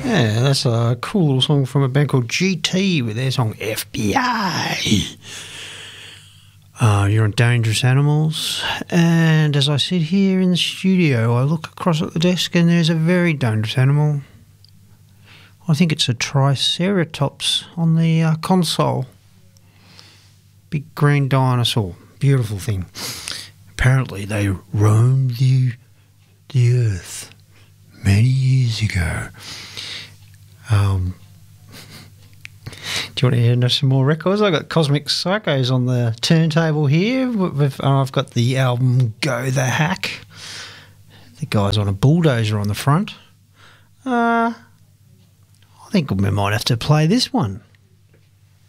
Yeah, that's a cool little song from a band called GT with their song FBI. You're on Dangerous Animals, and as I sit here in the studio, I look across at the desk and there's a very dangerous animal. I think it's a Triceratops on the console. Big green dinosaur. Beautiful thing. Apparently they roamed the earth many years ago. Do you want to hear some more records? I've got Cosmic Psychos on the turntable here. I've got the album Go the Hack. The guy's on a bulldozer on the front. I think we might have to play this one.